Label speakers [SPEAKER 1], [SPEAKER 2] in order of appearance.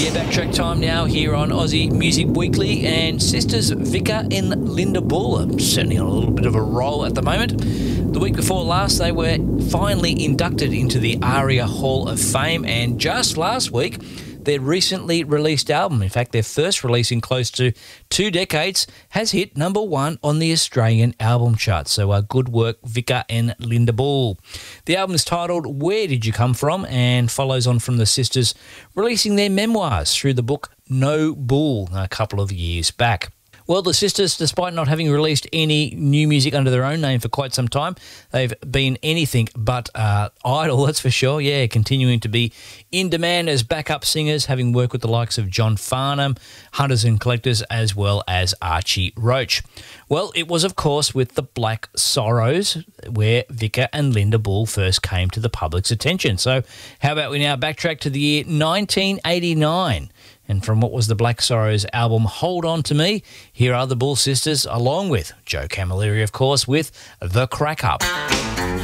[SPEAKER 1] Yeah, backtrack time now here on Aussie Music Weekly, and sisters Vika and Linda Bull are certainly on a little bit of a roll at the moment. The week before last, they were finally inducted into the ARIA Hall of Fame, and just last week, their recently released album, in fact their first release in close to 2 decades, has hit #1 on the Australian album chart. So good work, Vika and Linda Bull. The album is titled Where Did You Come From, and follows on from the sisters releasing their memoirs through the book No Bull a couple of years back. Well, the sisters, despite not having released any new music under their own name for quite some time, they've been anything but idle, that's for sure. Yeah, continuing to be in demand as backup singers, having worked with the likes of John Farnham, Hunters and Collectors, as well as Archie Roach. Well, it was, of course, with the Black Sorrows where Vika and Linda Bull first came to the public's attention. So how about we now backtrack to the year 1989? And from what was the Black Sorrows album Hold On To Me, here are the Bull sisters, along with Joe Camilleri, of course, with The Crack Up.